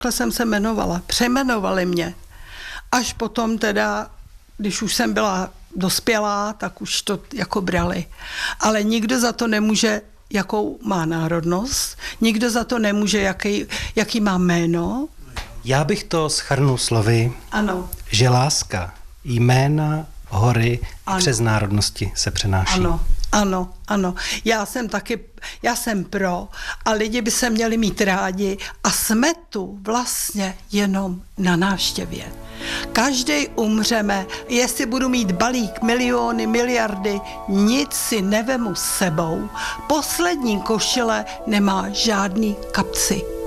Takhle jsem se jmenovala. Přejmenovali mě. Až potom teda, když už jsem byla dospělá, tak už to jako brali. Ale nikdo za to nemůže, jakou má národnost, nikdo za to nemůže, jaký má jméno. Já bych to shrnul slovy, Ano. že láska, jména, hory a přes národnosti se přenáší. Ano. Já jsem pro a lidi by se měli mít rádi a jsme tu vlastně jenom na návštěvě. Každý umřeme, jestli budu mít balík, miliony, miliardy, nic si nevemu s sebou. Poslední košile nemá žádný kapci.